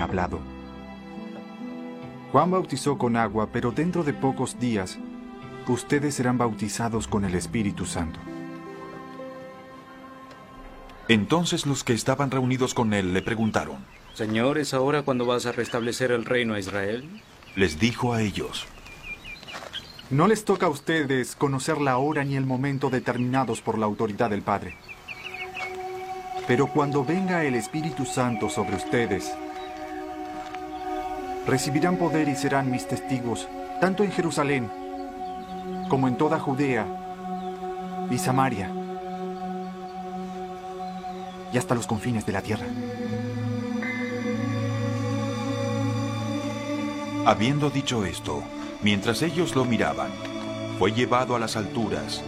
hablado. Juan bautizó con agua, pero dentro de pocos días, ustedes serán bautizados con el Espíritu Santo. Entonces los que estaban reunidos con él le preguntaron: Señor, ¿es ahora cuando vas a restablecer el reino a Israel? Les dijo a ellos: No les toca a ustedes conocer la hora ni el momento determinados por la autoridad del Padre. Pero cuando venga el Espíritu Santo sobre ustedes, recibirán poder y serán mis testigos, tanto en Jerusalén como en toda Judea y Samaria y hasta los confines de la tierra. Habiendo dicho esto, mientras ellos lo miraban, fue llevado a las alturas.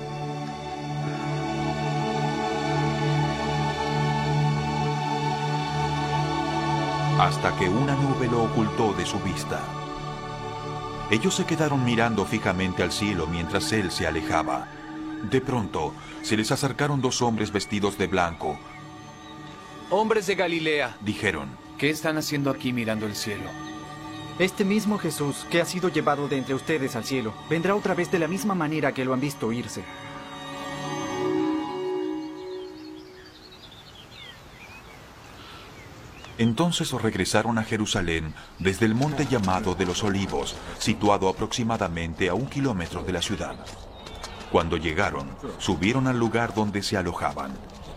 Hasta que una nube lo ocultó de su vista. Ellos se quedaron mirando fijamente al cielo mientras él se alejaba. De pronto, se les acercaron dos hombres vestidos de blanco. Hombres de Galilea, Dijeron: ¿qué están haciendo aquí mirando el cielo? Este mismo Jesús, que ha sido llevado de entre ustedes al cielo, vendrá otra vez de la misma manera que lo han visto irse. Entonces regresaron a Jerusalén desde el monte llamado de los Olivos, situado aproximadamente a 1 kilómetro de la ciudad. Cuando llegaron, subieron al lugar donde se alojaban.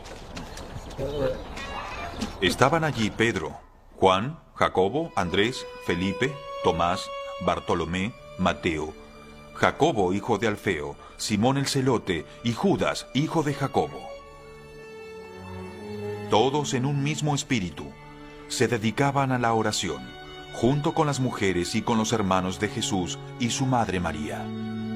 Estaban allí Pedro, Juan, Jacobo, Andrés, Felipe, Tomás, Bartolomé, Mateo, Jacobo, hijo de Alfeo, Simón el Celote y Judas, hijo de Jacobo. Todos en un mismo espíritu se dedicaban a la oración, junto con las mujeres y con los hermanos de Jesús y su madre María.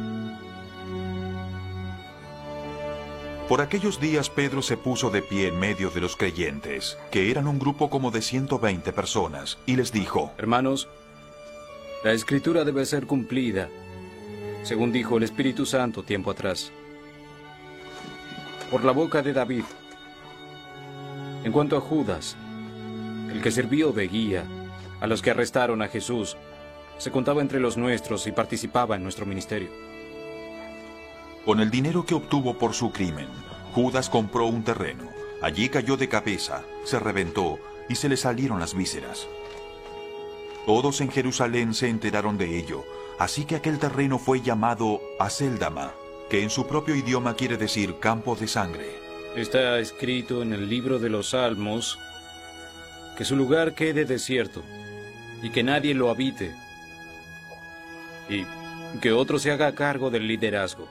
Por aquellos días Pedro se puso de pie en medio de los creyentes, que eran un grupo como de 120 personas, y les dijo: Hermanos, la Escritura debe ser cumplida, según dijo el Espíritu Santo tiempo atrás, por la boca de David. En cuanto a Judas, el que sirvió de guía a los que arrestaron a Jesús, se contaba entre los nuestros y participaba en nuestro ministerio. Con el dinero que obtuvo por su crimen, Judas compró un terreno. Allí cayó de cabeza, se reventó y se le salieron las vísceras. Todos en Jerusalén se enteraron de ello, así que aquel terreno fue llamado Acéldama, que en su propio idioma quiere decir campo de sangre. Está escrito en el libro de los Salmos que su lugar quede desierto y que nadie lo habite y que otro se haga cargo del liderazgo.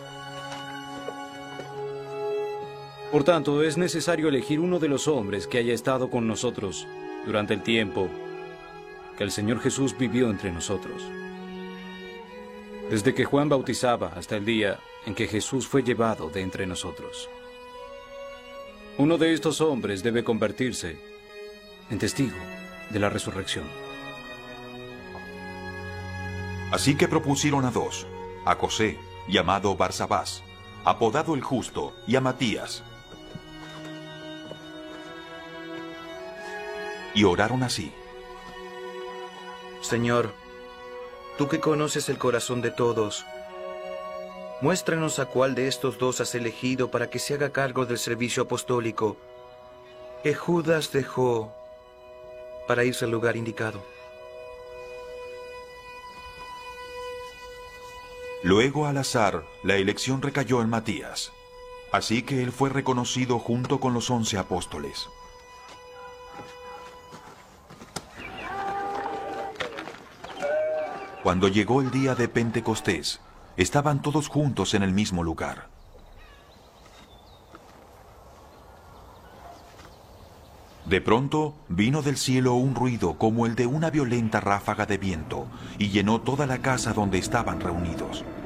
Por tanto, es necesario elegir uno de los hombres que haya estado con nosotros durante el tiempo que el Señor Jesús vivió entre nosotros. Desde que Juan bautizaba hasta el día en que Jesús fue llevado de entre nosotros. Uno de estos hombres debe convertirse en testigo de la resurrección. Así que propusieron a dos, a José, llamado Barsabás, apodado el Justo, y a Matías. Y oraron así: Señor, tú que conoces el corazón de todos, muéstranos a cuál de estos dos has elegido para que se haga cargo del servicio apostólico que Judas dejó para irse al lugar indicado. Luego, al azar, la elección recayó en Matías. Así que él fue reconocido junto con los 11 apóstoles. Cuando llegó el día de Pentecostés, estaban todos juntos en el mismo lugar. De pronto, vino del cielo un ruido como el de una violenta ráfaga de viento, y llenó toda la casa donde estaban reunidos.